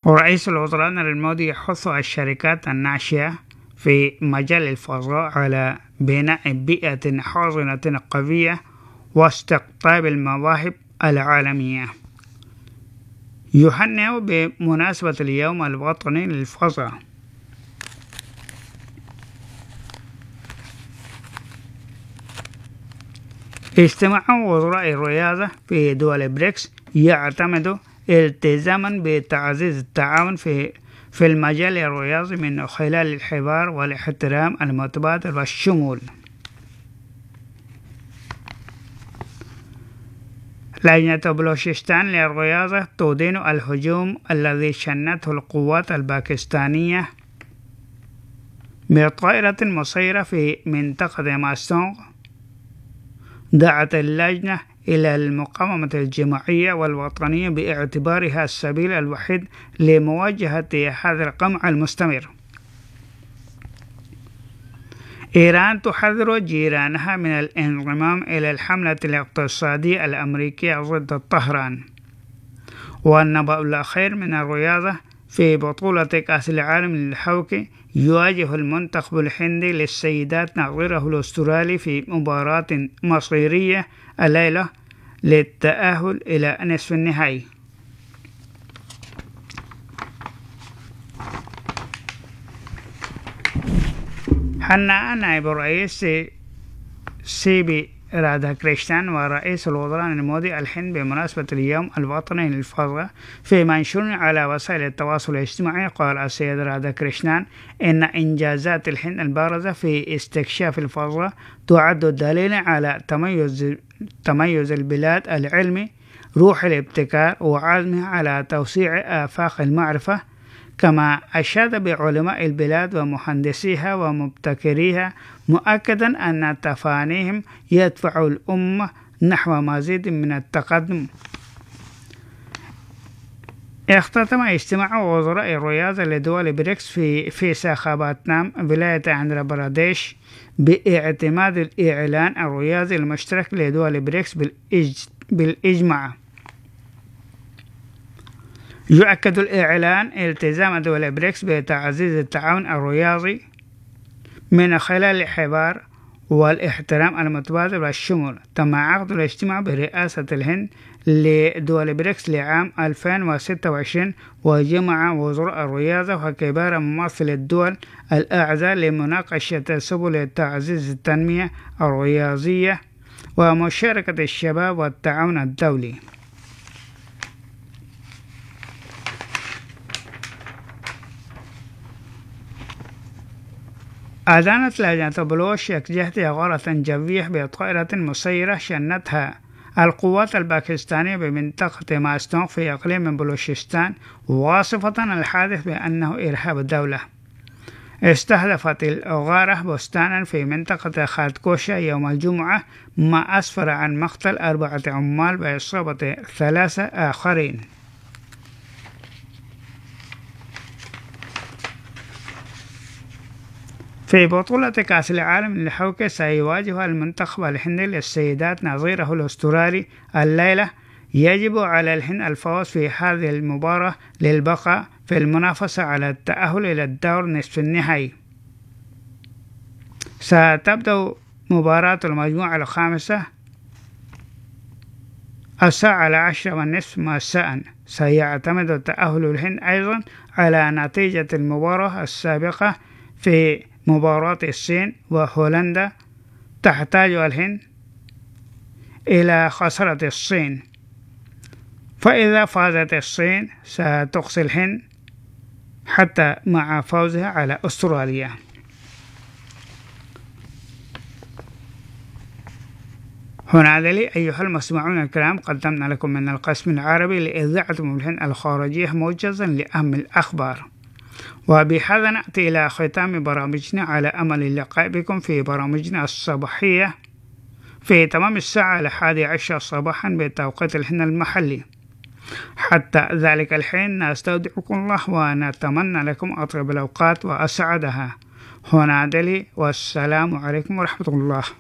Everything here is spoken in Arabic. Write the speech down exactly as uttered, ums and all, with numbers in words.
ورئيس الوزراء نريندرا مودي يحث الشركات الناشئة في مجال الفضاء على بناء بيئة حاضنة قوية واستقطاب المواهب العالمية. يهنئ بمناسبة اليوم الوطني للفضاء. اجتماع وزراء الرياضة في دول بريكس يعتمد التزاما بتعزيز التعاون في في المجال الرياضي من خلال الحوار والاحترام المتبادل والشمول. لجنة بلوشستان للرياضة تدين الهجوم الذي شنته القوات الباكستانية بطائرة مسيرة في منطقة ماستونغ. دعت اللجنة إلى المقاومة الجماعية والوطنية باعتبارها السبيل الوحيد لمواجهة هذا القمع المستمر. إيران تحذر جيرانها من الانضمام إلى الحملة الاقتصادية الأمريكية ضد طهران. والنبأ الأخير من الرياضة في بطولة كأس العالم للحوكي يواجه المنتخب الهندي للسيدات نظيره الأسترالي في مباراة مصيرية الليلة للتأهل إلى نصف النهائي. هنأ نائب الرئيس سي بي راداكريشنان ورئيس الوزراء مودي الهند بمناسبة اليوم الوطني للفضاء. في منشور على وسائل التواصل الاجتماعي قال السيد راداكريشنان إن إنجازات الهند البارزة في استكشاف الفضاء تعد دليلا على تميز تميز البلاد العلمي، روح الابتكار وعزمها على توسيع آفاق المعرفة. كما أشاد بعلماء البلاد ومهندسيها ومبتكريها مؤكدا أن تفانيهم يدفع الأمة نحو مزيد من التقدم. اختتم اجتماع وزراء الرياضة لدول بريكس في في ساخاباتنام ولاية آندھرا براديش باعتماد الإعلان الرياضي المشترك لدول بريكس بالإجماع. يؤكد الإعلان التزام دول بريكس بتعزيز التعاون الرياضي من خلال الحوار والاحترام المتبادل والشمول. تم عقد الاجتماع برئاسة الهند لدول بريكس لعام ألفين وستة وعشرين، وجمع وزراء الرياضة وكبار ممثلي الدول الأعضاء لمناقشة سبل تعزيز التنمية الرياضية ومشاركة الشباب والتعاون الدولي. أدانت لجنة بلوش جهة غارة جوية بطائرة مسيرة شنتها القوات الباكستانية بمنطقة ماستونغ في إقليم بلوشستان، واصفة الحادث بأنه إرهاب دولة. استهدفت الغارة بستانا في منطقة خاتكوشا يوم الجمعة، ما أسفر عن مقتل أربعة عمال وإصابة ثلاثة آخرين. في بطولة كأس العالم للحوكي سيواجه المنتخب الهندي للسيدات نظيره الأسترالي الليلة. يجب على الهند الفوز في هذه المباراة للبقاء في المنافسة على التأهل إلى الدور نصف النهائي. ستبدأ مباراة المجموعة الخامسة الساعة العاشرة والنصف مساء. سيعتمد تأهل الهند أيضا على نتيجة المباراة السابقة في مباراة الصين وهولندا. تحتاج الهند إلى خسارة الصين، فإذا فازت الصين ستقصي الهند حتى مع فوزها على أستراليا. هنا دلي أيها المستمعون الكرام، قدمنا لكم من القسم العربي لإذاعة الهند الخارجية موجزا لأهم الأخبار. وبهذا نأتي إلى ختام برامجنا، على أمل اللقاء بكم في برامجنا الصباحية في تمام الساعة الحادية عشر صباحا بتوقيت الهند المحلي. حتى ذلك الحين نستودعكم الله ونتمنى لكم أطيب الأوقات وأسعدها. هنا دلي، والسلام عليكم ورحمة الله.